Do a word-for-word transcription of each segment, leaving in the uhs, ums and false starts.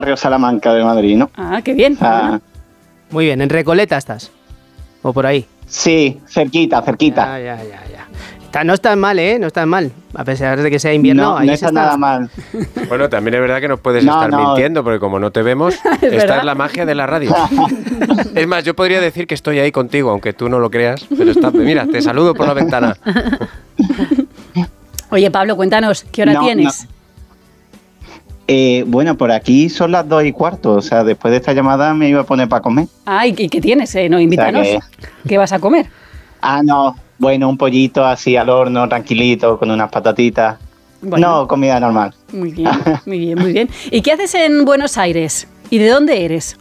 barrio Salamanca de Madrid, ¿no? Ah, qué bien. Ah, Muy bien, ¿en Recoleta estás? ¿O por ahí? sí, cerquita, cerquita. Ya, ya, ya, ya. Está, no está mal, ¿eh? No está mal. A pesar de que sea invierno, no, ahí no se está nada mal. Bueno, también es verdad que nos puedes No, estar no. mintiendo, porque como no te vemos, Es esta verdad. es la magia de la radio. Es más, yo podría decir que estoy ahí contigo, aunque tú no lo creas, pero está, mira, te saludo por la ventana. Oye, Pablo, cuéntanos, ¿qué hora No, tienes? no. Eh, bueno, por aquí son las dos y cuarto, o sea, después de esta llamada me iba a poner para comer. Ah, ¿y qué tienes? Eh? No, invítanos. O sea ¿Qué vas a comer? Ah, no, bueno, un pollito así al horno, tranquilito, con unas patatitas. Bueno. No, comida normal. Muy bien, muy bien, muy bien. ¿Y qué haces en Buenos Aires? ¿Y de dónde eres?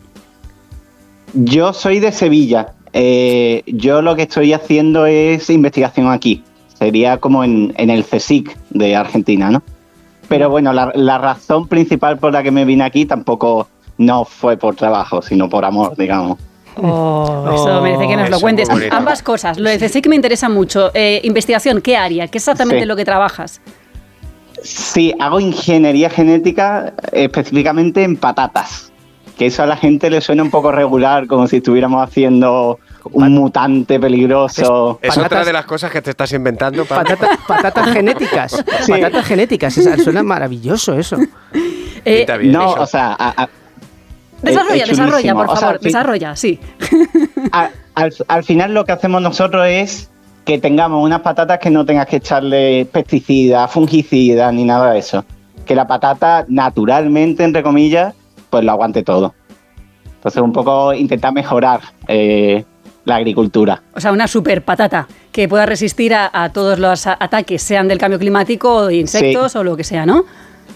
Yo soy de Sevilla. Eh, yo lo que estoy haciendo es investigación aquí. Sería como en, en el CSIC de Argentina, ¿no? Pero bueno, la, la razón principal por la que me vine aquí tampoco no fue por trabajo, sino por amor, digamos. Oh, eso Oh, merece que nos eso lo es cuentes. muy bonito. Ambas cosas. Lo de sí que me interesa mucho. Eh, investigación, ¿qué área? ¿Qué es exactamente Sí. lo que trabajas? Sí, hago ingeniería genética específicamente en patatas. Que eso a la gente le suena un poco regular, como si estuviéramos haciendo un mutante peligroso. Es Patatas- otra de las cosas que te estás inventando. Pablo. Patata- patatas genéticas. Sí. Patatas genéticas. Es- suena maravilloso eso. Eh, Pinta bien No, eso. o sea, a- a- desarrolla, es desarrolla, chulísimo. por O sea, favor. sí. Desarrolla, sí. a- al, al final lo que hacemos nosotros es que tengamos unas patatas que no tengas que echarle pesticidas, fungicidas ni nada de eso. Que la patata naturalmente, entre comillas, pues lo aguante todo. Entonces un poco intentar mejorar eh, la agricultura. O sea, una super patata que pueda resistir a, a todos los a- ataques, sean del cambio climático o de insectos Sí. o lo que sea, ¿no?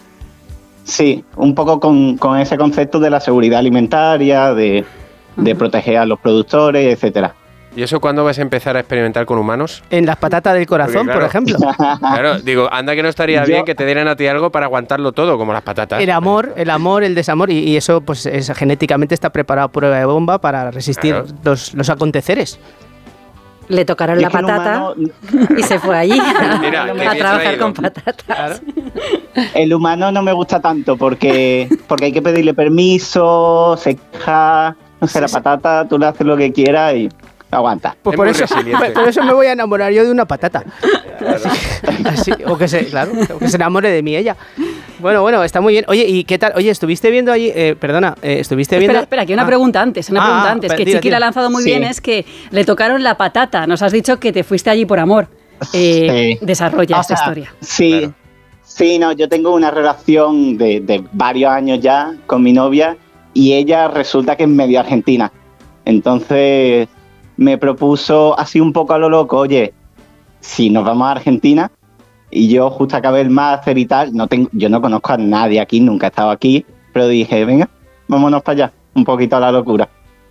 Sí, un poco con, con ese concepto de la seguridad alimentaria, de, de proteger a los productores, etcétera. ¿Y eso cuándo vas a empezar a experimentar con humanos? En las patatas del corazón, Porque, claro, por ejemplo. Claro, digo, anda que no estaría Yo- bien que te dieran a ti algo para aguantarlo todo, como las patatas. El amor, el amor, el desamor, y, y eso pues es, genéticamente está preparado a prueba de bomba para resistir Claro. los, los aconteceres. Le tocaron Y la es que el patata humano- y se fue allí Mira, qué a bien trabajar traído. con patatas. El humano no me gusta tanto porque, porque hay que pedirle permiso, se queja, no sé, la patata, tú le haces lo que quieras y aguanta. Pues Es por muy eso, resiliente. por eso me voy a enamorar yo de una patata. Así, así, o que se, claro, o que se enamore de mí ella. Bueno, bueno, está muy bien. Oye, ¿y qué tal? Oye, estuviste viendo allí, eh, perdona, eh, estuviste viendo. Espera, espera, que una Ah, pregunta antes, una Ah, pregunta ah, antes, pero que tira, Chiqui la ha tira. lanzado muy Sí. bien, es que le tocaron la patata. Nos has dicho que te fuiste allí por amor. Eh, Sí. Desarrolla O esta sea, historia. Sí, Claro. sí, no, yo tengo una relación de, de varios años ya con mi novia y ella resulta que es medio argentina. Entonces me propuso así un poco a lo loco, oye, si nos vamos a Argentina y yo justo acabé el máster y tal, no tengo, yo no conozco a nadie aquí, nunca he estado aquí, pero dije, venga, vámonos para allá, un poquito a la locura.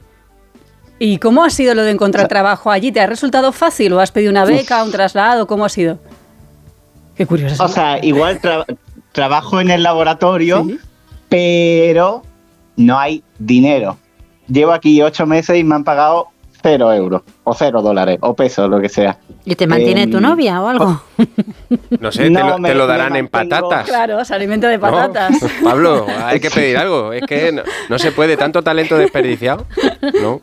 ¿Y cómo ha sido lo de encontrar O sea- trabajo allí? ¿Te ha resultado fácil o has pedido una beca, un traslado? ¿Cómo ha sido? Qué curioso. O sea, igual tra- trabajo en el laboratorio, Sí. pero no hay dinero. Llevo aquí ocho meses y me han pagado cero euros, o cero dólares, o pesos, lo que sea. ¿Y te mantiene Em, tu novia o algo? No sé, te No, lo, me- te lo me darán en mantengo- patatas. Claro, se alimenta de ¿no? patatas. Pablo, hay que pedir algo. Es que no, no se puede, tanto talento desperdiciado. No.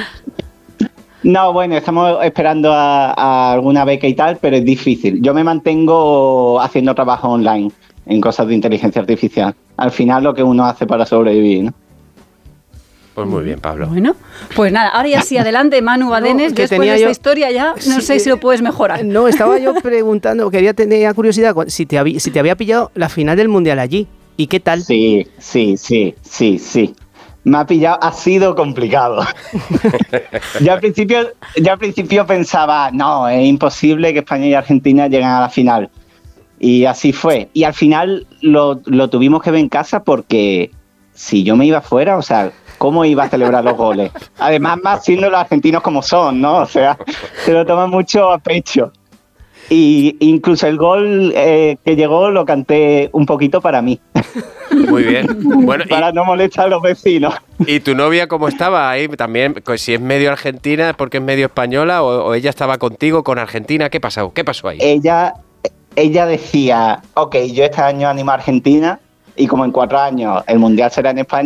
No, bueno, estamos esperando a, a alguna beca y tal, pero es difícil. Yo me mantengo haciendo trabajo online en cosas de inteligencia artificial. Al final lo que uno hace para sobrevivir, ¿no? Pues muy bien, Pablo. Bueno, pues nada, ahora ya sí, adelante, Manu Badenes. que Después tenía de esta yo- historia ya no Sí, sé si lo puedes mejorar. No, estaba yo preguntando, quería tener curiosidad cu- si te, había, si te había pillado la final del Mundial allí. ¿Y qué tal? Sí, sí, sí, sí, sí. Me ha pillado, ha sido complicado. yo, al principio, yo al principio pensaba, no, es imposible que España y Argentina lleguen a la final. Y así fue. Y al final lo, lo tuvimos que ver en casa porque si yo me iba fuera, o sea, ¿cómo iba a celebrar los goles? Además, más siendo los argentinos como son, ¿no? O sea, se lo toman mucho a pecho. Y incluso el gol eh, que llegó lo canté un poquito para mí, Muy bien. Bueno, para no molestar a los vecinos. ¿y, y tu novia cómo estaba ahí también? Pues si es medio argentina, porque es medio española, o, o ella estaba contigo con Argentina, ¿qué pasó? ¿Qué pasó ahí? Ella, ella decía, ok, yo este año animo a Argentina y como en cuatro años el Mundial será en España,